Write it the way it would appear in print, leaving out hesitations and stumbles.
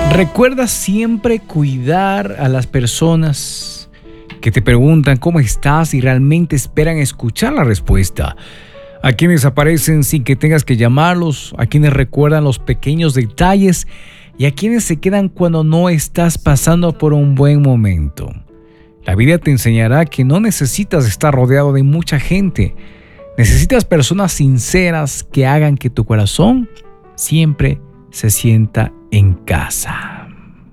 Recuerda siempre cuidar a las personas que te preguntan cómo estás y realmente esperan escuchar la respuesta. A quienes aparecen sin que tengas que llamarlos, a quienes recuerdan los pequeños detalles y a quienes se quedan cuando no estás pasando por un buen momento. La vida te enseñará que no necesitas estar rodeado de mucha gente. Necesitas personas sinceras que hagan que tu corazón siempre se sienta en casa.